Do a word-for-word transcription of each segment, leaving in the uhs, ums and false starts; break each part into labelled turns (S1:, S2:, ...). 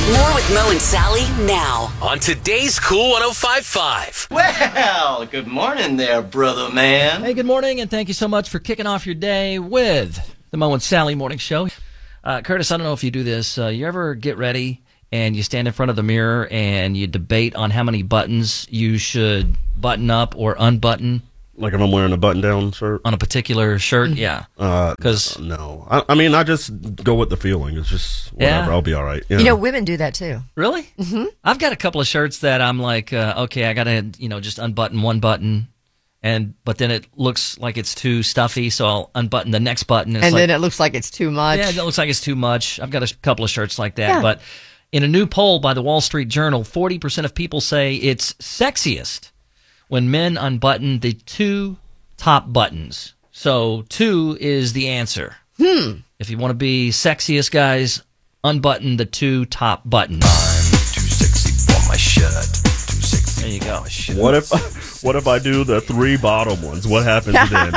S1: More with Mo and Sally now on today's Cool one oh five five.
S2: Well, good morning there, brother man.
S3: Hey, good morning, and thank you so much for kicking off your day with the Mo and Sally Morning Show. Uh, Curtis, I don't know if you do this. Uh, you ever get ready and you stand in front of the mirror and you debate on how many buttons you should button up or unbutton?
S4: Like if I'm wearing a button-down shirt?
S3: On a particular shirt? Yeah.
S4: Uh,
S3: Because
S4: no. I, I mean, I just go with the feeling. It's just whatever.
S3: Yeah.
S4: I'll be all right.
S5: You know, women do that too.
S3: Really? Mm-hmm. I've got a couple of shirts that I'm like, uh, okay, I got to, you know, just unbutton one button, and but then it looks like it's too stuffy, so I'll unbutton the next button. It's
S5: And
S3: like,
S5: then it looks like it's too much.
S3: yeah, it looks like it's too much. I've got a couple of shirts like that.
S5: Yeah.
S3: But in a new poll by the Wall Street Journal, forty percent of people say it's sexiest when men unbutton the two top buttons. So two is the answer.
S5: Hmm.
S3: If you want to be sexiest, guys, unbutton the two top buttons.
S6: Too sexy for my shirt. Too sexy.
S3: There you go.
S4: What if, what if I do the three bottom ones? What happens then?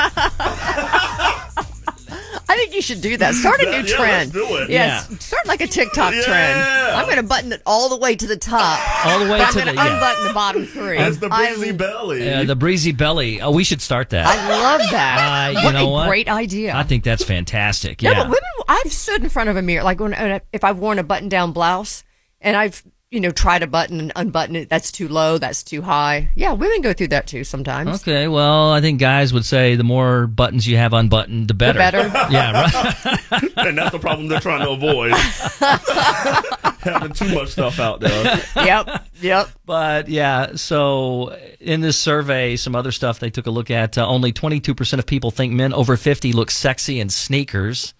S5: I think you should do that. Start a new
S4: Yeah,
S5: trend.
S4: let's do it.
S5: Yes,
S3: Yeah.
S5: start like a TikTok
S4: Yeah.
S5: trend. I'm going to button it all the way to the top.
S3: All the way
S5: but I'm
S3: to
S5: going
S3: the
S5: to
S3: yeah.
S5: unbutton the bottom three.
S4: That's the breezy
S5: I,
S4: belly.
S3: Uh, the breezy belly. Oh, we should start that.
S5: I love that.
S3: Uh, you
S5: what
S3: know
S5: a
S3: what?
S5: great idea.
S3: I think that's fantastic.
S5: No,
S3: Yeah.
S5: but women, I've stood in front of a mirror, like when if I've worn a button-down blouse, and I've you know tried to button and unbutton it. That's too low. That's too high. Yeah, women go through that too sometimes.
S3: Okay, well, I think guys would say the more buttons you have unbuttoned, the better.
S5: better.
S3: Yeah, right.
S4: And that's the problem they're trying to avoid. Having too much stuff out there.
S5: Yep. Yep.
S3: But yeah, so in this survey, some other stuff they took a look at. Uh, only twenty-two percent of people think men over fifty look sexy in sneakers.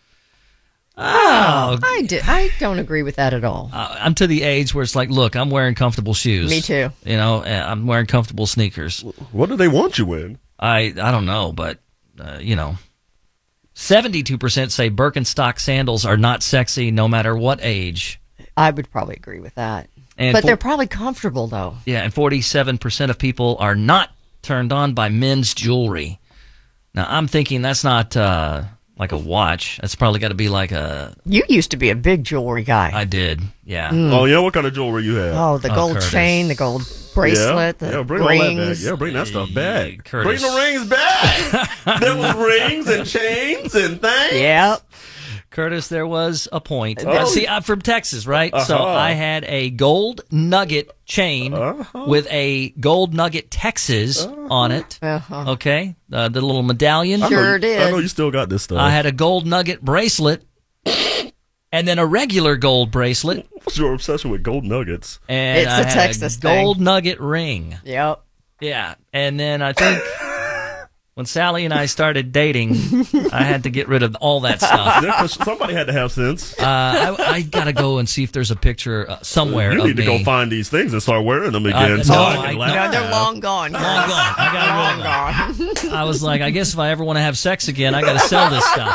S3: Oh,
S5: I do. I don't agree with that at all.
S3: uh, I'm to the age where it's like, look, I'm wearing comfortable shoes.
S5: Me too.
S3: You know, uh, I'm wearing comfortable sneakers.
S4: What do they want you in?
S3: I I don't know, but uh, you know, seventy-two percent say Birkenstock sandals are not sexy no matter what age.
S5: I would probably agree with that.
S3: And
S5: but
S3: for-
S5: they're probably comfortable though.
S3: Yeah, and forty-seven percent of people are not turned on by men's jewelry. Now, I'm thinking that's not uh, like a watch. That's probably got to be like a...
S5: You used to be a big jewelry guy.
S3: I did, yeah.
S4: Oh, yeah? What kind of jewelry you have?
S5: oh, the
S3: Oh,
S5: gold
S3: Curtis.
S5: chain, the gold bracelet,
S4: yeah,
S5: the
S4: yeah, bring all that back.
S5: rings.
S4: Yeah, bring that stuff back.
S3: Curtis.
S4: Bring the rings back. There was rings and chains and things.
S5: Yep.
S3: Curtis, there was a point.
S4: Oh.
S3: Now, see, I'm from Texas, right? So
S4: Uh-huh.
S3: I had a gold nugget chain
S4: Uh-huh.
S3: with a gold nugget Texas on it.
S5: Uh-huh.
S3: Okay, uh, the little medallion.
S4: I know
S5: Sure
S4: you-
S5: did.
S4: I know you still got this stuff.
S3: I had a gold nugget bracelet, and then a regular gold bracelet,
S4: What's your obsession with gold nuggets?
S3: and
S5: It's
S3: I
S5: a
S3: had
S5: Texas
S3: a gold
S5: thing.
S3: nugget ring.
S5: Yep.
S3: Yeah, and then I think when Sally and I started dating, I had to get rid of all that stuff.
S4: Yeah, 'cause somebody had to have sense.
S3: Uh, I, I gotta go and see if there's a picture uh, somewhere.
S4: You
S3: of
S4: need to
S3: me.
S4: go find these things and start wearing them again.
S3: Uh,
S4: so
S3: no,
S4: I
S3: I-
S4: can
S3: no,
S4: laugh.
S5: No, they're long gone.
S3: Long gone. I gotta
S5: Long
S3: go.
S5: gone.
S3: I was like, I guess if I ever want to have sex again, I gotta sell this stuff.